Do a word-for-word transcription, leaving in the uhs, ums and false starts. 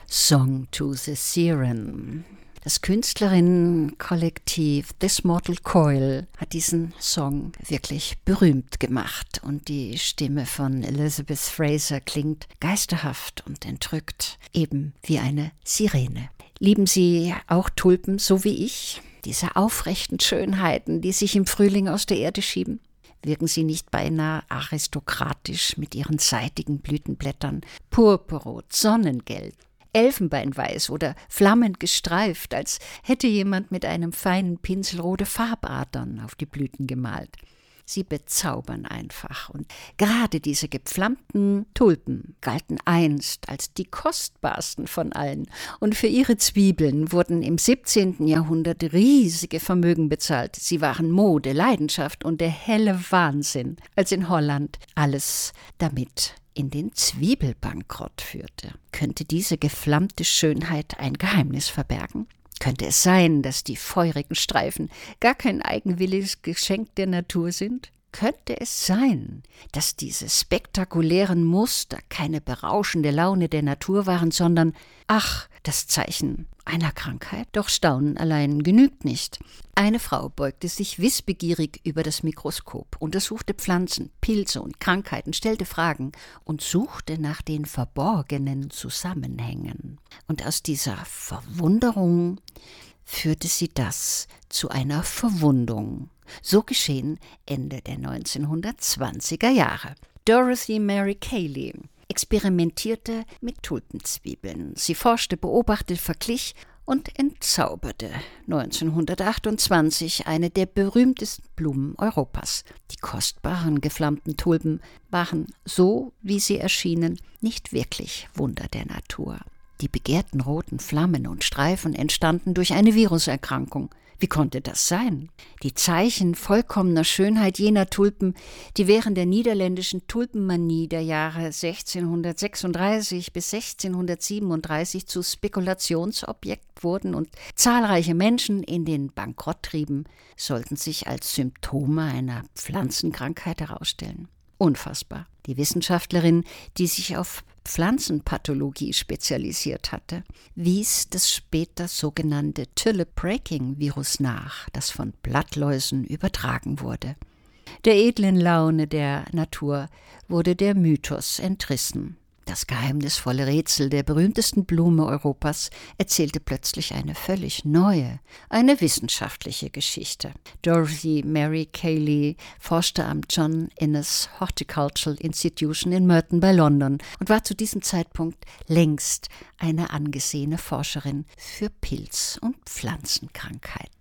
Song to the Siren. Das Künstlerinnenkollektiv This Mortal Coil hat diesen Song wirklich berühmt gemacht und die Stimme von Elizabeth Fraser klingt geisterhaft und entrückt, eben wie eine Sirene. Lieben Sie auch Tulpen, so wie ich? Diese aufrechten Schönheiten, die sich im Frühling aus der Erde schieben? Wirken sie nicht beinahe aristokratisch mit ihren seidigen Blütenblättern, purpurrot, sonnengelb, elfenbeinweiß oder flammend gestreift, als hätte jemand mit einem feinen Pinsel rote Farbadern auf die Blüten gemalt. Sie bezaubern einfach, und gerade diese gepflammten Tulpen galten einst als die kostbarsten von allen, und für ihre Zwiebeln wurden im siebzehnten Jahrhundert riesige Vermögen bezahlt. Sie waren Mode, Leidenschaft und der helle Wahnsinn, als in Holland alles damit in den Zwiebelbankrott führte. Könnte diese geflammte Schönheit ein Geheimnis verbergen? Könnte es sein, dass die feurigen Streifen gar kein eigenwilliges Geschenk der Natur sind? Könnte es sein, dass diese spektakulären Muster keine berauschende Laune der Natur waren, sondern, ach, das Zeichen einer Krankheit? Doch Staunen allein genügt nicht. Eine Frau beugte sich wissbegierig über das Mikroskop, untersuchte Pflanzen, Pilze und Krankheiten, stellte Fragen und suchte nach den verborgenen Zusammenhängen. Und aus dieser Verwunderung führte sie das zu einer Verwundung. So geschehen Ende der neunzehnhundertzwanziger Jahre. Dorothy Mary Cayley experimentierte mit Tulpenzwiebeln. Sie forschte, beobachtete, verglich und entzauberte neunzehnhundertachtundzwanzig eine der berühmtesten Blumen Europas. Die kostbaren, geflammten Tulpen waren, so wie sie erschienen, nicht wirklich Wunder der Natur. Die begehrten roten Flammen und Streifen entstanden durch eine Viruserkrankung. Wie konnte das sein? Die Zeichen vollkommener Schönheit jener Tulpen, die während der niederländischen Tulpenmanie der Jahre sechzehnhundertsechsunddreißig bis sechzehnhundertsiebenunddreißig zu Spekulationsobjekt wurden und zahlreiche Menschen in den Bankrott trieben, sollten sich als Symptome einer Pflanzenkrankheit herausstellen. Unfassbar. Die Wissenschaftlerin, die sich auf Pflanzenpathologie spezialisiert hatte, wies das später sogenannte Tulip-Breaking-Virus nach, das von Blattläusen übertragen wurde. Der edlen Laune der Natur wurde der Mythos entrissen. Das geheimnisvolle Rätsel der berühmtesten Blume Europas erzählte plötzlich eine völlig neue, eine wissenschaftliche Geschichte. Dorothy Mary Cayley forschte am John Innes Horticultural Institution in Merton bei London und war zu diesem Zeitpunkt längst eine angesehene Forscherin für Pilz- und Pflanzenkrankheiten.